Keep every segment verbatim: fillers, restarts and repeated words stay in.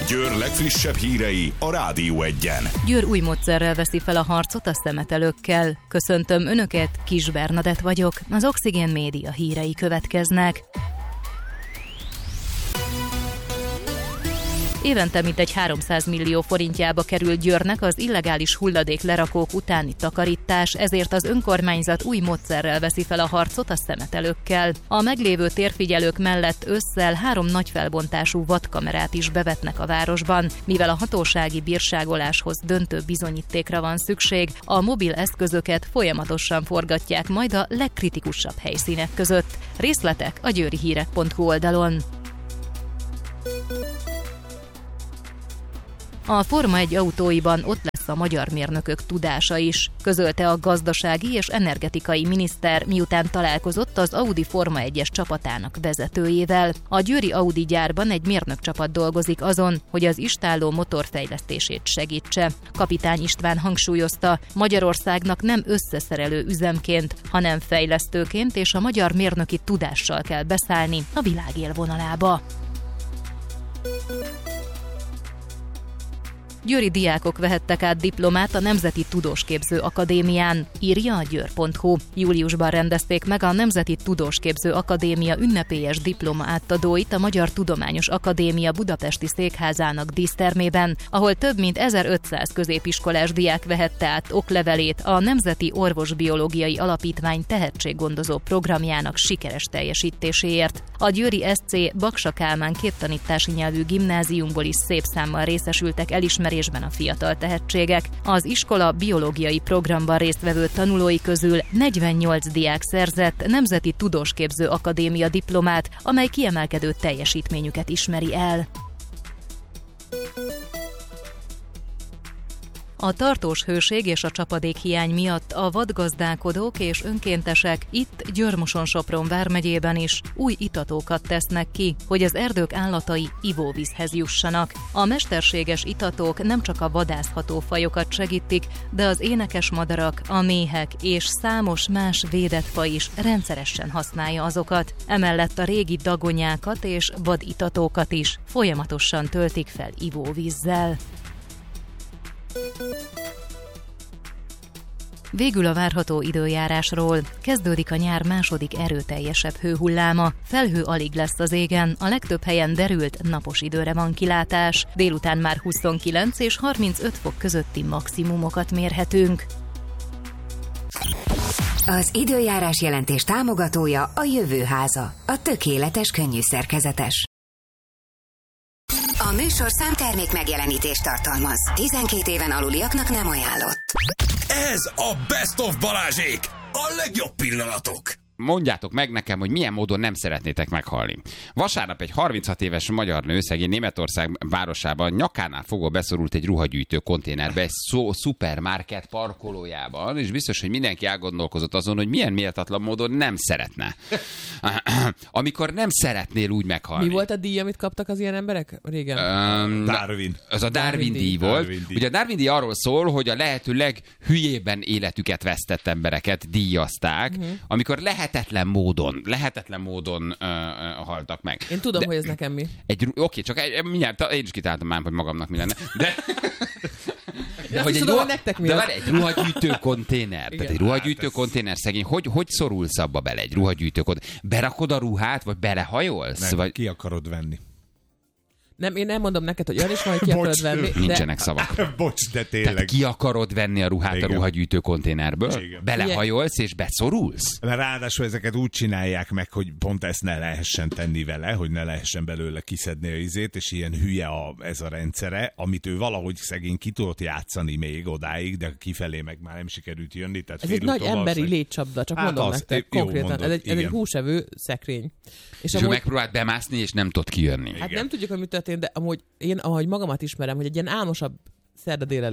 Győr legfrissebb hírei a Rádió Egyen. Győr új módszerrel veszi fel a harcot a szemetelőkkel. Köszöntöm Önöket, Kis Bernadett vagyok, az Oxigén Média hírei következnek. Évente mintegy háromszáz millió forintjába kerül Győrnek az illegális hulladék lerakók utáni takarítás, ezért az önkormányzat új módszerrel veszi fel a harcot a szemetelőkkel. A meglévő térfigyelők mellett ősszel három nagy felbontású vadkamerát is bevetnek a városban. Mivel a hatósági bírságoláshoz döntő bizonyítékra van szükség, a mobil eszközöket folyamatosan forgatják majd a legkritikusabb helyszínek között. Részletek a győrihírek pont hu oldalon. A Forma egy autóiban ott lesz a magyar mérnökök tudása is, közölte a gazdasági és energetikai miniszter, miután találkozott az Audi Forma egyes csapatának vezetőjével. A győri Audi gyárban egy mérnökcsapat dolgozik azon, hogy az istálló motor fejlesztését segítse. Kapitány István hangsúlyozta, Magyarországnak nem összeszerelő üzemként, hanem fejlesztőként és a magyar mérnöki tudással kell beszállni a világ élvonalába. Győri diákok vehettek át diplomát a Nemzeti Tudósképző Akadémián, írja a győr pont hu. Júliusban rendezték meg a Nemzeti Tudósképző Akadémia ünnepélyes diploma átadóit a Magyar Tudományos Akadémia budapesti székházának dísztermében, ahol több mint ezerötszáz középiskolás diák vehette át oklevelét a Nemzeti Orvosbiológiai Alapítvány tehetséggondozó programjának sikeres teljesítéséért. A győri es cé Baksa Kálmán két tanítási nyelvű gimnáziumból is szép számmal részesültek elismerésben a fiatal tehetségek. Az iskola biológiai programban résztvevő tanulói közül negyvennyolc diák szerzett Nemzeti Tudósképző Akadémia diplomát, amely kiemelkedő teljesítményüket ismeri el. A tartós hőség és a csapadékhiány miatt a vadgazdálkodók és önkéntesek itt Győr-Moson-Sopron vármegyében is új itatókat tesznek ki, hogy az erdők állatai ivóvízhez jussanak. A mesterséges itatók nem csak a vadászható fajokat segítik, de az énekes madarak, a méhek és számos más védett faj is rendszeresen használja azokat. Emellett a régi dagonyákat és vaditatókat is folyamatosan töltik fel ivóvízzel. Végül a várható időjárásról. Kezdődik a nyár második erőteljesebb hőhulláma. Felhő alig lesz az égen, a legtöbb helyen derült, napos időre van kilátás. Délután már huszonkilenc és harmincöt fok közötti maximumokat mérhetünk. Az időjárás jelentés támogatója a Jövőháza, a tökéletes könnyű szerkezetes. A műsorszám termék megjelenítést tartalmaz. tizenkét éven aluliaknak nem ajánlott. Ez a Best of Balázsék! A legjobb pillanatok! Mondjátok meg nekem, hogy milyen módon nem szeretnétek meghalni. Vasárnap egy harminchat éves magyar nő szegény Németország városában nyakánál fogva beszorult egy ruhagyűjtő konténerbe egy szó, szupermarket parkolójában, és biztos, hogy mindenki elgondolkozott azon, hogy milyen méltatlan módon nem szeretne. Amikor nem szeretnél úgy meghalni. Mi volt a díj, amit kaptak az ilyen emberek régen? Um, Darwin. Az a Darwin díj, díj volt. Darwin díj. Ugye a Darwin díj arról szól, hogy a lehető leghülyében életüket vesztett embereket díjazták, uh-huh. amikor lehetetlen módon, lehetetlen módon uh, uh, haltak meg. Én tudom, de, hogy ez nekem mi. Egy, oké, csak egy, mindjárt én is kitáltam már, hogy magamnak mi lenne. De... De, hogy egy, tudom, ruha, nektek de várj, egy ruhagyűjtő konténer. Tehát egy ruhagyűjtő hát konténer szegény. Hogy, hogy szorulsz abba bele egy ruhagyűjtő konténer? Berakod a ruhát, vagy belehajolsz? Nem, vagy... ki akarod venni? Nem, én nem mondom neked, hogy olyan is van, hogy ki akarod venni. De... Nincsenek szavak. Bocs, de tényleg. Tehát ki akarod venni a ruhát igen. a ruhagyűjtő konténerből? Igen. Belehajolsz és beszorulsz? Ráadásul ezeket úgy csinálják meg, hogy pont ezt ne lehessen tenni vele, hogy ne lehessen belőle kiszedni a izét, és ilyen hülye a, ez a rendszere, amit ő valahogy szegény ki tudott játszani még odáig, de kifelé meg már nem sikerült jönni. Tehát ez egy nagy emberi az, létcsapda, csak hát mondom az, nektek konkrétan. Mondod, ez, egy, ez egy húsevő szekrény. És, és amúgy... ő megpróbált bemászni, és nem tud kijönni. Hát igen. Nem tudjuk, hogy mit történt, de amúgy én, ahogy magamat ismerem, hogy egy ilyen álmosabb szerda délelőtt.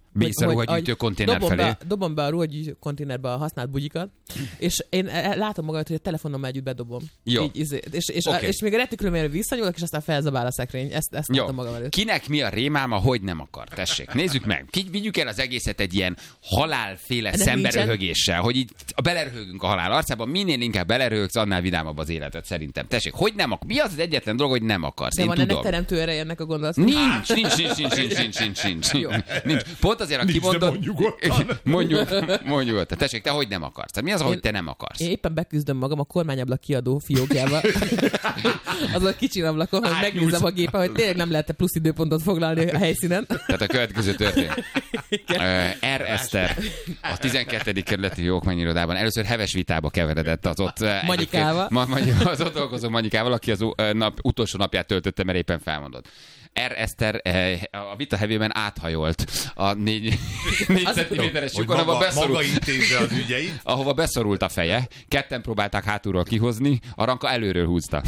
Mész a ruhagyűjtő konténer dobom felé. Be, dobom be a ruhagyűjtő konténerbe a használt bugyikat, és én látom magamat, hogy a telefonommal együtt bedobom. Jó. Így, izé, és, és, okay. a, és még a retikülőmérő visszanyúlok, és aztán felzabál a szekrény. Ezt, ezt látom magam előtt. Kinek mi a rémáma, hogy nem akar? Tessék, nézzük meg. Vigyük el az egészet egy ilyen halálféle szemberöhögéssel, hogy így beleröhögünk a halál arcában, minél inkább beleröhögsz, annál vidámabb az életed szerintem. Tessék, hogy nem akar? Mi az az egyetlen dolog, hogy nem akarsz? De én van tudom. ennek teremtő ereje ennek a gondolatnak? Nincs, nincs, nincs, nincs, nincs, nincs, nincs, nincs, nincs, nincs. Pont azért, a kimondott... Mondjuk, mondjuk. Tessék, te hogy nem akarsz? Tehát mi az, hogy te nem akarsz? Én éppen beküzdöm magam a kormányablak kiadó fiókjába. Az a kicsi ablakon, hogy megnézem a gépen, hogy tényleg nem lehet plusz időpontot foglalni a helyszínen. Tehát a következő történt. R. Eszter a tizenkettedik kerületi okmányirodában először heves vitába keveredett az ott... Manyikával. Ma, az ott dolgozó Manyikával, aki az nap, utolsó napját töltötte, mert éppen felmondott. R. Eszter a vita hevében áthajolt a négy, négy centiméteres lyukon, ahova beszorult, maga intézze az ügyeit. ahova beszorult a feje. Ketten próbálták hátulról kihozni, a Ranka előről húzta.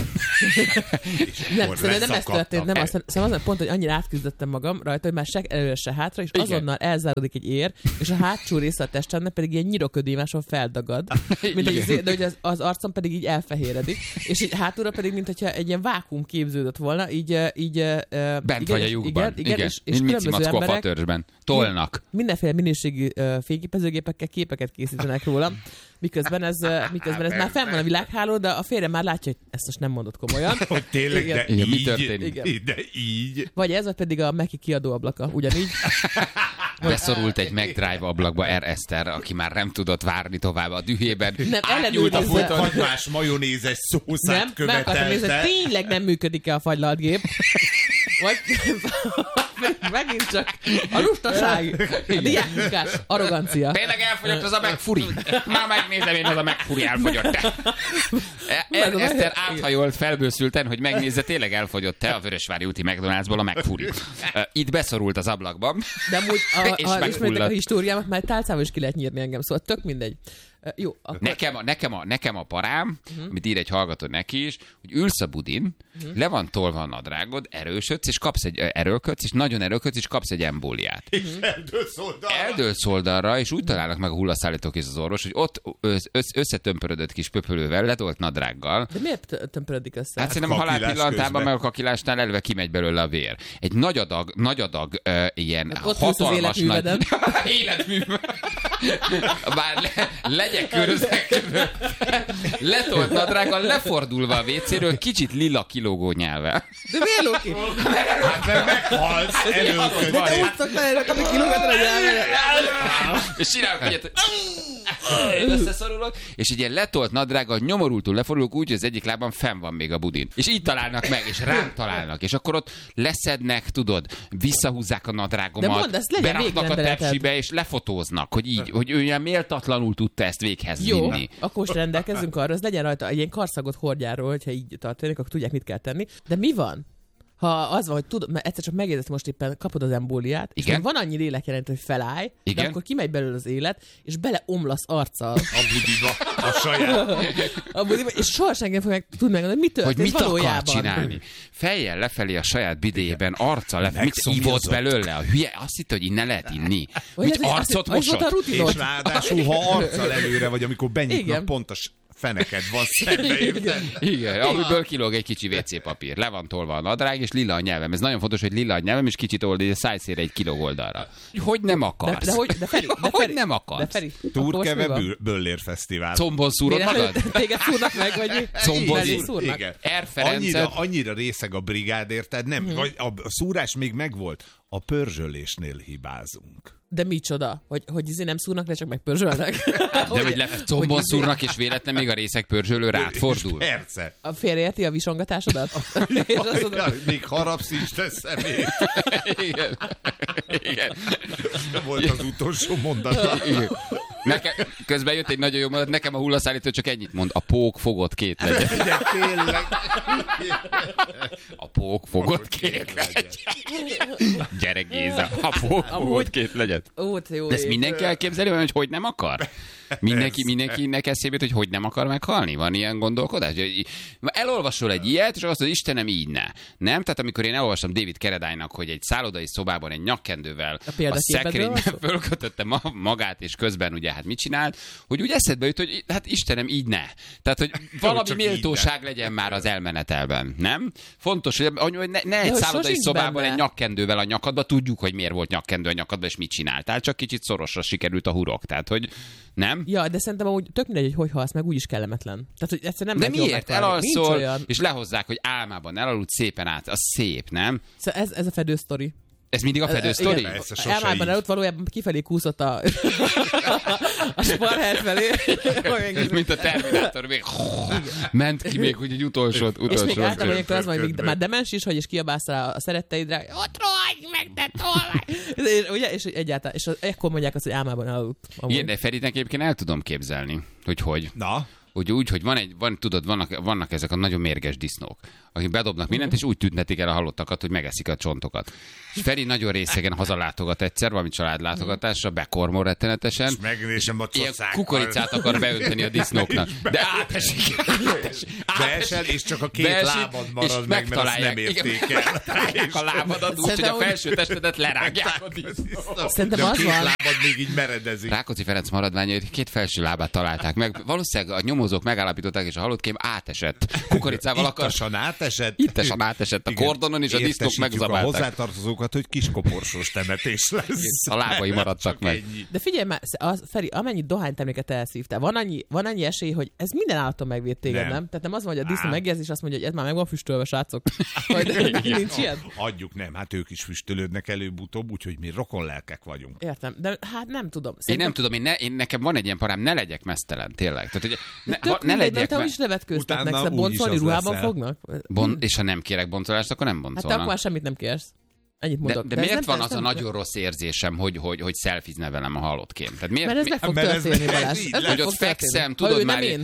nem, szerintem nem ez történt, nem azt, szóval az pont, hogy annyira átküzdöttem magam rajta, hogy már se előre, se hátra, és igen. azonnal elzáródik egy ér, és a hátsó része a testemnek pedig ilyen nyiroködémáson feldagad, mint hogy, de hogy az, az arcom pedig így elfehéredik, és így hátulra pedig, mint hogyha egy ilyen vákuum képződött volna, így, így bent igen, vagy a lyukban. Igen, igen, igen. és, és Mici különböző Mackó a emberek fatörzsben. Tolnak. Mindenféle minőségű uh, fényképezőgépekkel képeket készítenek róla, miközben ez, uh, miközben ez már fenn van a világháló, de a férjem már látja, hogy ezt most nem mondott komolyan. Hogy tényleg, igen. de igen, így, mi történik? Igen. De így. Vagy ez, vagy pedig a Meki kiadó ablaka, ugyanígy. Beszorult egy McDrive ablakba R. Eszter, aki már nem tudott várni tovább a dühében. Nem, átnyúlt a ellenőrizze. futon. Hagymás majonézes szószát Nem, meg akartam nézni, hogy követelte. tényleg nem működik-e a fagylaltgép. Vagy megint csak a lustaság, a diákmunkás arrogancia. Tényleg elfogyott az a McFuri. Már megnézem én, az a McFuri elfogyott-e. R. Eszter áthajolt felbőszülten, hogy megnézze, tényleg elfogyott-e a Vörösvári úti McDonald'sból a McFuri. Itt beszorult az ablakban, De amúgy, és a, ha ismeritek a megfulladt. históriámat, már tálcával is ki lehet nyírni engem, szóval tök mindegy. Uh, jó, akkor... Nekem a, nekem a, nekem a parám, uh-huh. amit ír egy hallgató neki is, hogy ülsz a budin, uh-huh. le van tolva a nadrágod, erősödsz, és kapsz egy erőlködsz, és nagyon erőlködsz, és kapsz egy embóliát. És eldőlsz oldalra. Eldőlsz oldalra, és úgy találnak meg a hullaszállítók és az orvos, hogy ott össz, összetömpörödött kis pöpölővel, letolt nadrággal. De miért tömpörödik össze? Hát szerintem a halál pillanatában, meg a kakilásnál eleve kimegy belőle a vér. Egy nagy adag, nagy adag uh, ilyen ott hatalmas az nagy... életműveden. Bár le, legyek körözek, letolt nadrággal, lefordulva a vécéről, kicsit lila kilógó nyelve. De miért lóki? Hát mert meghalsz először. De te úgy szoktál elrakni kilómetre nyelvére. És csinálok egyet, hogy összeszorulok, és egy ilyen letolt nadrággal nyomorultul lefordulok úgy, hogy az egyik lábam fenn van még a budin. És így találnak meg, és rám találnak, és akkor ott leszednek, tudod, visszahúzzák a nadrágomat, De mondd, ezt legyen beraknak a végrendeleted. tepsibe, és lefotóznak, hogy így, hogy ő ilyen méltatlanul tudta ezt véghez Jó, vinni. akkor most rendelkezzünk arra, az legyen rajta egy ilyen karszagot hordjáról, hogyha így történik, akkor tudják, mit kell tenni. De mi van? Ha az van, hogy tudod, mert egyszer csak megjegyzett most éppen, kapod az embóliát, és Igen. van annyi lélekjelent, hogy felállj, Igen. de akkor kimegy belőle az élet, és beleomlasz arccal A budiba, a saját. a budiba, és soha senki nem fog meg tudni megmondani, hogy mi Hogy történt mit valójában. akar csinálni. Fejjel lefelé a saját bidéjében, arccal lefelé. Mit Megszomjazott. ívott belőle? A hülye azt hitte, hogy innen lehet inni. Vagy Mit lehet, hogy arcot azt- az volt a mosott? rutinod. És ráadásul, ha arccal előre vagy, amikor benyitnak, Igen. pont a s- feneked van szembe, érted? Igen, amiből kilóg egy kicsi vé cé papír. Le van tolva a nadrág, és lila a nyelvem. Ez nagyon fontos, hogy lila a nyelvem, és kicsit old, a szájszére egy kiló oldalra. Hogy nem De, akarsz? de, hogy, de Feri, de Hogy Feri, nem de akarsz? Feri, akkor most mi Túrkeve van? Bő- Böllér Fesztivál. Combon szúrod Miért magad? előtt téged szúrnak meg, vagy mi? Combon Belé szúr- szúrnak? Igen. R. Ferencet. Annyira, annyira részeg a brigád, érted? Nem, Mhm. vagy a, a szúrás még megvolt. A pörzsölésnél hibázunk. De micsoda? Hogy, hogy izé nem szúrnak le, csak megpörzsölnek? De hogy le, combon hogy- szúrnak, és véletlen még a részek pörzsölő rád fordul. Persze. A félreérti a visongatásodat? És azt mondod, Ja, még harapsz is, te szemét. Igen. Igen. Volt az utolsó mondat. Igen. Nekem, közben jött egy nagyon jó mondat, nekem a hullaszállító csak ennyit mond, a pók fogott két legyen. De tényleg. A pók fogott két legyen. Gyere Géza, a pók fogott két legyen. ó, te jó De ezt ég. mindenki elképzeli, olyan, hogy hogy nem akar? Mindenki, mindenkinek eszébe jut, hogy hogy nem akar meghalni? Van ilyen gondolkodás? Elolvasol egy ilyet, és azt mondod, Istenem, így ne. Nem? Tehát amikor én elolvastam David Carradine-nak, hogy egy szállodai szobában egy nyakkendővel a, a szekrényben fölkötötte magát, és közben ugye hát mit csinált, hogy úgy eszedbe jut, hogy hát Istenem, így ne. Tehát, hogy valami méltóság legyen már az elmenetelben, nem? Fontos, hogy ne, ne egy szállodai szobában benne. Egy nyakkendővel a nyakadba, tudjuk, hogy miért volt nyakkendő a nyakadba, és mit csináltál, csak kicsit szorosra sikerült a hurok. Tehát, hogy nem? Ja, de szerintem amúgy tök mindegy, hogy hogy halsz meg, úgyis kellemetlen. Tehát, hogy egyszerűen nem de miért elalszol, és lehozzák, hogy álmában elaludt szépen át. Az szép, nem? Szóval ez, ez a fedő sztori. Ez mindig a fedő sztori? Elmában előtt valójában kifelé kúszott a, a sparhert felé. Mint a Terminátor, még ment ki még úgy egy utolsót. utolsót és még általában az van, hogy már demens is, hogy is kiabálsz rá a szeretteidre, ott rohagy meg, de tolvaj! Ugye? És egyáltalán, és ekkor mondják azt, hogy álmában elaludt. Igen, de Feritnek egyébként el tudom képzelni, hogy hogy. Na? Úgy, úgy, hogy van egy, van, tudod, vannak, vannak ezek a nagyon mérges disznók, akik bedobnak mindent, és úgy tüntetik el a halottakat, hogy megeszik a csontokat. És Feri nagyon részegen hazalátogat egyszer, valami családlátogatásra, bekormol rettenetesen. És megnézem a csoszákkal. Kukoricát akar beönteni a disznóknak. De átesik. átesik Beesel, és csak a két beesik, lábad marad meg, mert azt nem érték el. Rágják a lábadat úgy, hogy a felső testedet lerágják a disznók. Szerintem az két van. lábad még így meredezik. Rákóczi Ferenc maradványait két felső lábát találták meg. Valószínűleg a nyomozók megállapították, és a halottkém átesett. Kukoricával akar. Ittasan átesett. Ittasan átesett a kordonon, és a disznók megzabálták. A hozzátartozókat, hogy kiskoporsós temetés lesz. A lábai maradtak meg. De figyelj már, az, Feri, amennyit dohányterméket elszívtál, van annyi, van annyi esély, hogy ez minden állaton megvéd téged, nem? nem? Tehát nem az van, hogy a disznó megérzi, és azt mondja, hogy ez már meg van füstölve, srácok. Nincs ilyen? Adjuk, nem, hát ők is füstölődnek előbb-utóbb, úgyhogy mi rokonlelkek vagyunk. Értem, de hát nem tudom. Szerintem... Én nem tudom, én, ne, én nekem van egy ilyen parám, ne legyek meztelen, tényleg. Tehát, hogy ne, ha, ne legyek te is nevetkőztetnek, szóval boncolni ruhában fognak? Bon, és ha nem kérek boncolást, akkor nem boncolnak. Hát akkor már semmit nem kérsz. Ennyit mondok. De, de, de miért van az a nagyon rossz érzésem, hogy, hogy, hogy szelfizne velem a halottkém? Tehát miért, mert ez meg fog történni, Balázs. Hogy ott fekszem, tudod már... Én.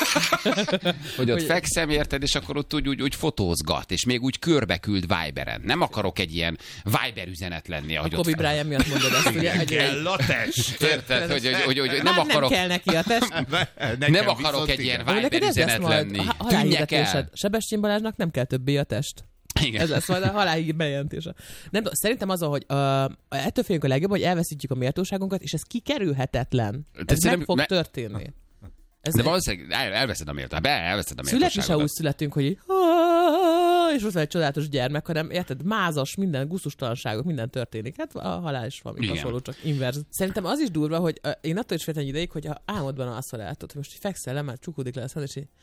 Hogy ott fekszem, érted, és akkor ott úgy, úgy, úgy fotózgat, és még úgy körbeküld Viberen. Nem akarok egy ilyen Viber üzenet lenni, ahogy a Kobe Bryant miatt mondod ezt, ugye? Kell a test. Érted, hogy, hogy, hogy, hogy nem akarok... Nem kell neki a test. Nem akarok egy ilyen Viber üzenet lenni. Tűnjek el. Sebestyén Balázsnak nem kell többé a test. Igen. Ez lesz majd a halálhír bejelentése. Nem tudom, szerintem az, hogy uh, ettől félünk a legjobb, hogy elveszítjük a méltóságunkat, és ez kikerülhetetlen. Ez meg fog me... történni. Ez de valószínűleg el, elveszed a méltóságot. Elveszed a méltóságot. Születni se úgy születünk, hogy így, és ott van egy csodálatos gyermek, hanem érted, mázas, minden gusztustalanságok, minden történik. Hát a halál is valami hasonló, csak inverz. Szerintem az is durva, hogy uh, én attól is féltem egy ideig, hogy ha álmodban alszol el, hogy most fekszel le, már csukódik le, és így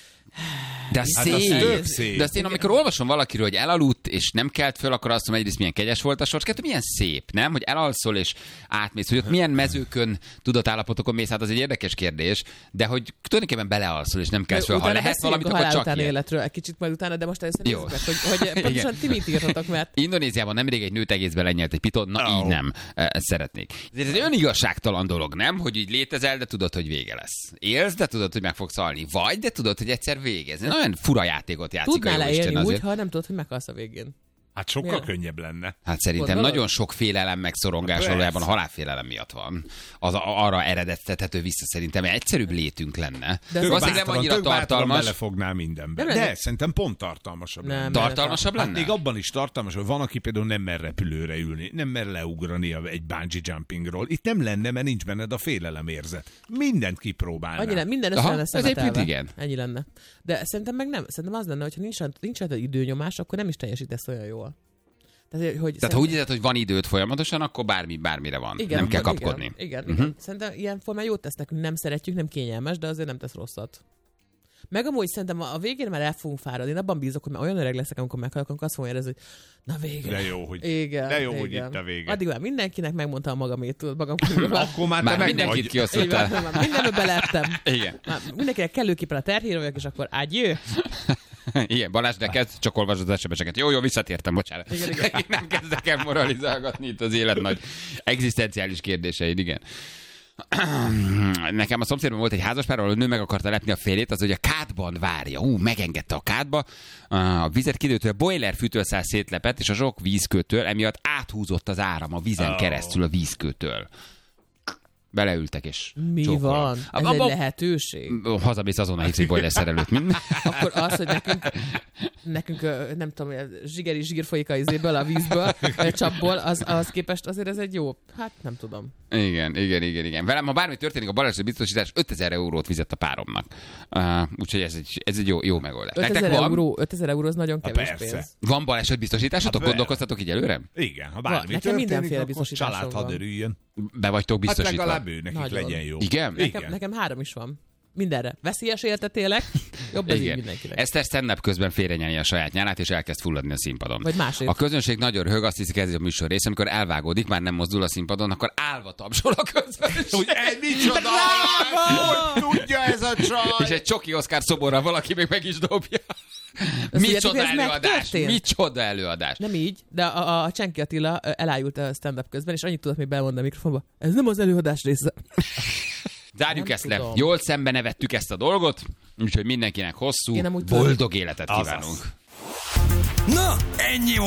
de szép. Hát szép. De azt én, amikor olvasom valakiről, hogy elaludt, és nem kelt föl, akkor azt mondom, egyrészt milyen kegyes volt a sors, kettő milyen szép, nem? Hogy elalszol és átmész, hogy ott milyen mezőkön, tudatállapotokon mész, hát az egy érdekes kérdés, de hogy tulajdonképpen belealszol és nem kelsz föl, ha lehet valamit, akkor csak ilyen. Életről egy kicsit majd utána, de most először nézzük meg, hogy, hogy pontosan ti mit írtatok, mert... Indonéziában nemrég egy nőt egészben lenyelt egy pitot, na oh. így nem. Ezt szeretnék. Ez egy önigazságtalan dolog, nem? Hogy így létezel, de tudod, hogy vége lesz. Élsz, de tudod, hogy meg fogsz halni. Vagy, de tudod, hogy egyszer végezni. Nagyon fura játékot játszik. Tudnál leélni úgy, ha nem tudod, hogy meghalsz a végén. Hát sokkal Milyen? könnyebb lenne. Hát szerintem Gondolod? nagyon sok félelem meg szorongás valójában a halálfélelem miatt van. Az a, arra eredettethető vissza szerintem, egy egyszerűbb létünk lenne. De tök bátran, nem annyira tartalmas. Belefognál mindenbe. De, de szerintem pont tartalmasabb nem, lenne. Tartalmasabb lenne? Hát még abban is tartalmas, hogy van, aki például nem mer repülőre ülni, nem mer leugrani egy bungee jumpingról. Itt nem lenne, mert nincs benned a félelem érzet. Mindent kipróbálnál. Annyi lenne, minden össze lenne szemetelve. Igen. Ennyi lenne. De szerintem meg nem. Szerintem az lenne, hogyha nincs, nincs rajta időnyomás, akkor nem is teljesítesz olyan jól. Tehát, hogy Tehát szerintem... ha úgy érzed, hogy van időt folyamatosan, akkor bármi, bármire van. Igen, nem kell igen, kapkodni. Igen, igen, uh-huh. igen. Szerintem ilyen formán jót tesz nekünk, nem szeretjük, nem kényelmes, de azért nem tesz rosszat. Meg amúgy szerintem a végén már el fogunk fáradni. Én abban bízok, hogy már olyan öreg leszek, amikor meghalok, akkor azt fogom érezni, hogy na végre. De jó, hogy, igen, de jó, igen. hogy itt a vége. Addig már mindenkinek megmondtam magamét, tudod, magam akkor már, már mindenkit kiosztottál. Mindenről belettem. Igen. Már mindenkinek kellőképpen a terhére vagyok, és akkor ágyjő. Igen, Balázs, de kezd, csak olvasod az es em es-eket. Jó, jó, visszatértem, bocsánat. Igen, igen. Én nem kezdek el moralizálgatni itt az élet nagy egzisztenciális kérdéseid, igen. Nekem a szomszédban volt egy házaspár, ahol a nő meg akarta lepni a férjét, az, hogy a kádban várja. Ú, megengedte a kádba, a vizet kidőtől, a boiler fűtőszál szétlepett, és a sok vízkőtől emiatt áthúzott az áram a vízen oh. keresztül a vízkőtől. beleültek és Mi csókolom. van? Ez a, egy a, lehetőség? Hazamész azonnal hívsz egy boiler szerelőt. Akkor az, hogy nekünk, nekünk nem tudom, zsigeri zsír folyik a izéből, a vízből, a csapból, az, az képest azért ez egy jó, hát nem tudom. Igen, igen, igen, igen. Velem, ha bármi történik, a baleset biztosítás ötezer eurót fizet a páromnak. Uh, úgyhogy ez egy, ez egy jó, jó megoldás. ötezer euró, ötezer euró az nagyon kevés pénz. Van baleset biztosításotok? Hát Gondolkoztatok így előre? Igen, ha bármi nekem történik, mindenféle akkor biztosításom család hadd van. örüljön. Be vagytok Hát biztosítva? legalább ő nekik Nagyon. legyen jó. Igen? Nekem, Igen. nekem három is van. Mindenre. Veszélyes értet élek, jobb az így Igen. mindenkinek. Eszter stand-up közben félrenyelni a saját nyálát, és elkezd fulladni a színpadon. Vagy másért. A közönség nagyon röhög, azt hiszik, ez a műsor része, amikor elvágódik, már nem mozdul a színpadon, akkor állva tapsol a közben. Úgy, egy micsoda! Hogy tudja ez a csaj? És egy csoki Oscar szoborra valaki még meg is dobja. Azt Micsoda tudjátok, ez előadás! megtörtént? Micsoda előadás! Nem így, de a, a, a Csenki Attila ö, elájult a stand-up közben, és annyit tudott még belmondani a mikrofonba. Ez nem az előadás része. Zárjuk Nem ezt le. tudom. Jól szembe nevettük ezt a dolgot, úgyhogy mindenkinek hosszú, Én amúgy boldog életet Azaz. kívánunk. Na, ennyi volt